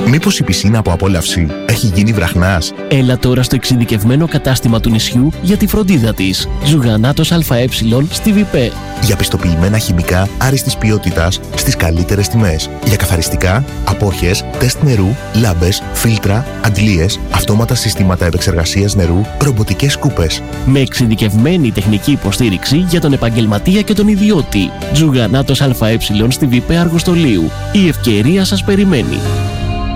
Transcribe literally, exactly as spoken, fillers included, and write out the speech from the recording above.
Μήπως η πισίνα από απόλαυση έχει γίνει βραχνάς? Έλα τώρα στο εξειδικευμένο κατάστημα του νησιού για τη φροντίδα της. Ζουγανάτος ΑΕ στη Βιπέ. Για πιστοποιημένα χημικά άριστης ποιότητας στις καλύτερες τιμές. Για καθαριστικά, απόχες, τεστ νερού, λάμπες, φίλτρα, αντλίες, αυτόματα συστήματα επεξεργασίας νερού, ρομποτικές σκούπες. Με εξειδικευμένη τεχνική υποστήριξη για τον επαγγελματία και τον ιδιώτη. Ζουγανάτος ΑΕ στη Βιπέ Αργοστολίου. Η ευκαιρία σας περιμένει.